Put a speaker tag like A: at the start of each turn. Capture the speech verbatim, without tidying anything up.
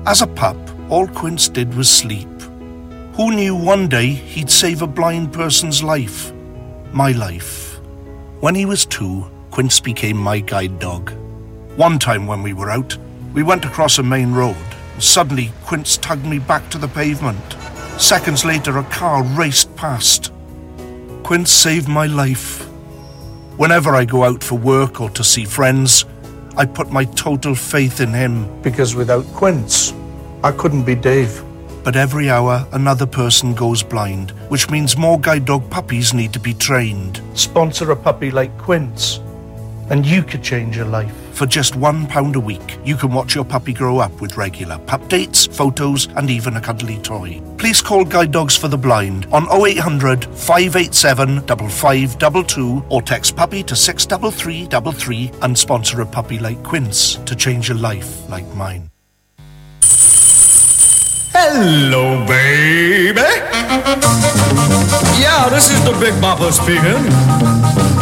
A: As a pup, all Quince did was sleep. Who knew one day he'd save a blind person's life? My life. When he was two, Quince became my guide dog. One time when we were out, we went across a main road. Suddenly, Quince tugged me back to the pavement. Seconds later, a car raced past. Quince saved my life. Whenever I go out for work or to see friends, I put my total faith in him. Because without Quince, I couldn't be Dave. But every hour, another person goes blind, which means more guide dog puppies need to be trained. Sponsor a puppy like Quince, and you could change your life. For just one pound a week, you can watch your puppy grow up with regular pup dates, photos, and even a cuddly toy. Please call Guide Dogs for the Blind on oh eight hundred, five eight seven, five five two two or text puppy to six three three three three and sponsor a puppy like Quince to change a life like mine.
B: Hello, baby. Yeah, this is the Big Bopper speaking.